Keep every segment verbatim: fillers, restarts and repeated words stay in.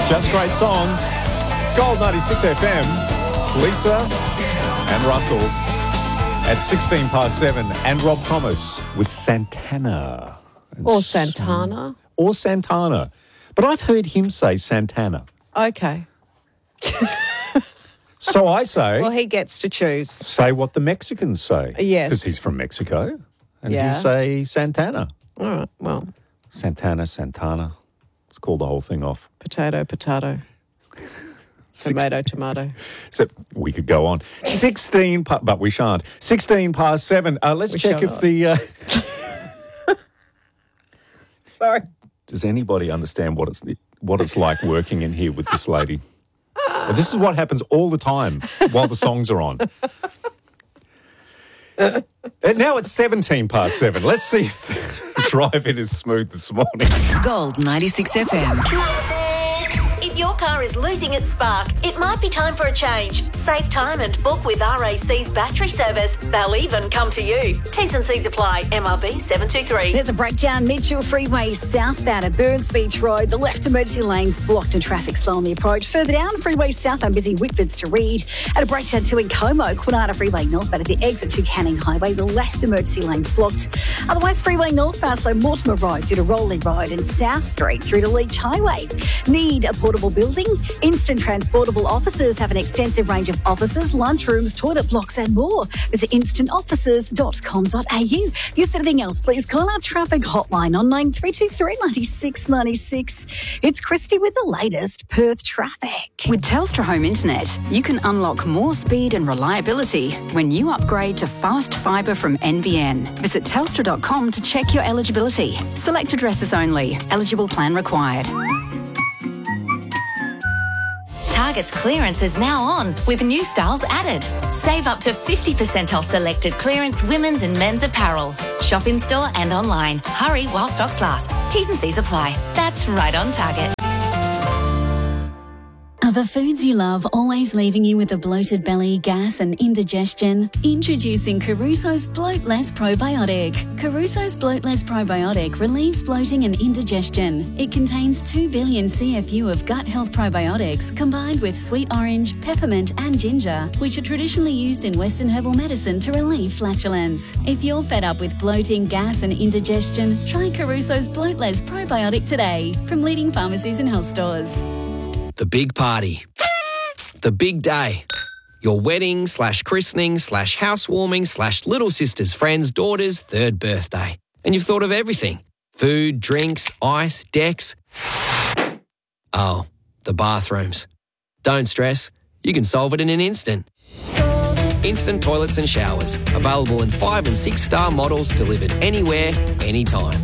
Just great songs. Gold ninety-six F M. It's Lisa and Russell at sixteen past seven. And Rob Thomas with Santana. And Or Santana. Or Santana. But I've heard him say Santana. Okay. So I say... Well, he gets to choose. Say what the Mexicans say. Yes. Because he's from Mexico. And Yeah. you say Santana. All right, well, Santana, Santana. Let's call the whole thing off. potato, potato. Tomato, tomato. So we could go on. sixteen, pa- but we shan't. sixteen past seven. Uh, let's We check shall if not. the... Uh... Sorry. Does anybody understand what it's what it's like working in here with this lady? This is what happens all the time while the songs are on. And now it's seventeen past seven. Let's see if the drive-in is smooth this morning. Gold ninety-six F M. If your car is losing its spark, it might be time for a change. Save time and book with R A C's battery service. They'll even come to you. T's and C's apply. M R B seven two three. There's a breakdown Mitchell Freeway southbound at Burns Beach Road. The left emergency lanes blocked and traffic slow on the approach. Further down, Freeway southbound busy Whitfords to Reed. At a breakdown too in Como, Kwinana Freeway northbound at the exit to Canning Highway. The left emergency lanes blocked. Otherwise, Freeway northbound, so Mortimer Road through to Rowley Road and South Street through to Leach Highway. Need a portable building? Instant Transportable Offices have an extensive range of offices, lunchrooms, toilet blocks and more. Visit instant offices dot com dot a u. If you see anything else, please call our traffic hotline on nine three two three, nine six nine six. It's Christy with the latest Perth traffic. With Telstra Home Internet, you can unlock more speed and reliability when you upgrade to fast fibre from N B N. Visit telstra dot com to check your eligibility. Select addresses only. Eligible plan required. Target's clearance is now on with new styles added. Save up to fifty percent off selected clearance women's and men's apparel. Shop in store and online. Hurry while stocks last. T's and C's apply. That's right on Target. Are the foods you love always leaving you with a bloated belly, gas and indigestion? Introducing Caruso's Bloatless Probiotic. Caruso's Bloatless Probiotic relieves bloating and indigestion. It contains two billion C F U of gut health probiotics combined with sweet orange, peppermint and ginger, which are traditionally used in Western herbal medicine to relieve flatulence. If you're fed up with bloating, gas and indigestion, try Caruso's Bloatless Probiotic today from leading pharmacies and health stores. The big party. The big day. Your wedding slash christening slash housewarming slash little sister's friend's daughter's third birthday. And you've thought of everything. Food, drinks, ice, decks. Oh, the bathrooms. Don't stress. You can solve it in an instant. Instant toilets and showers. Available in five and six star models delivered anywhere, anytime.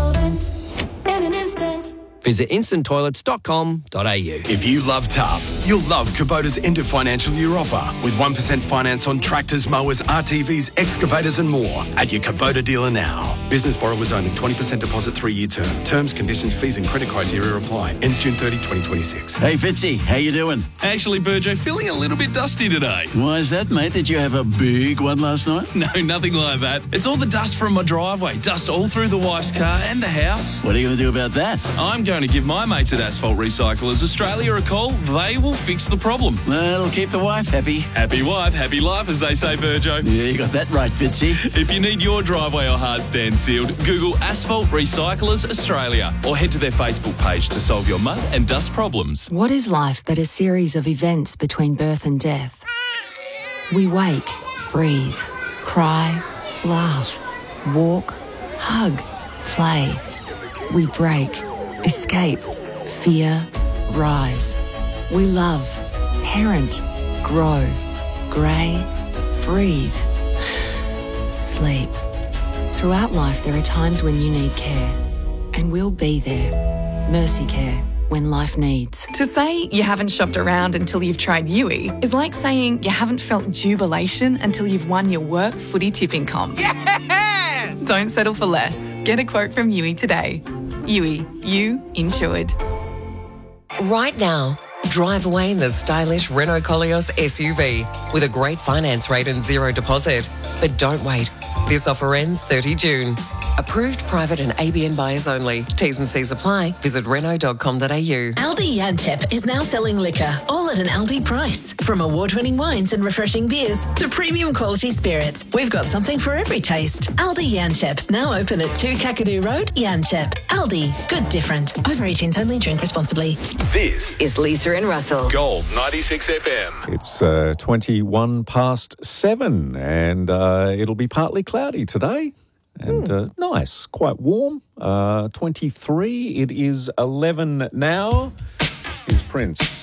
Visit instant toilets dot com dot a u. If you love tough, you'll love Kubota's end of financial year offer with one percent finance on tractors, mowers, R T Vs, excavators and more at your Kubota dealer now. Business borrowers only, twenty percent deposit, three-year term. Terms, conditions, fees and credit criteria apply. Ends June thirtieth, twenty twenty-six. Hey Fitzy, how you doing? Actually, Burjo, feeling a little bit dusty today. Why is that, mate? Did you have a big one last night? No, nothing like that. It's all the dust from my driveway. Dust all through the wife's car and the house. What are you going to do about that? I'm going to give my mates at Asphalt Recyclers Australia a call. They will fix the problem. That'll keep the wife happy. Happy wife, happy life, as they say, Burjo. Yeah, you got that right, Fitzy. If you need your driveway or hard stand sealed, Google Asphalt Recyclers Australia or head to their Facebook page to solve your mud and dust problems. What is life but a series of events between birth and death? We wake, breathe, cry, laugh, walk, hug, play. We break, escape, fear, rise. We love, parent, grow, grey, breathe, sleep. Throughout life, there are times when you need care, and we'll be there. Mercy Care, when life needs. To say you haven't shopped around until you've tried Yui is like saying you haven't felt jubilation until you've won your work footy tipping comp. Yes! Don't settle for less. Get a quote from Yui today. Yui, you insured. Right now, drive away in the stylish Renault Koleos S U V with a great finance rate and zero deposit. But don't wait. This offer ends thirtieth of June. Approved private and A B N buyers only. T's and C's apply. Visit renault dot com dot a u. Aldi Yanchep is now selling liquor, all at an Aldi price. From award-winning wines and refreshing beers to premium quality spirits, we've got something for every taste. Aldi Yanchep, now open at two Kakadu Road, Yanchep. Aldi, good different. Over eighteens only, drink responsibly. This is Lisa and Russell. Gold ninety-six F M. It's uh, twenty-one past seven, and uh, it'll be partly cloudy today. And uh, nice, quite warm. Uh, twenty-three. It is eleven now. Here's Prince.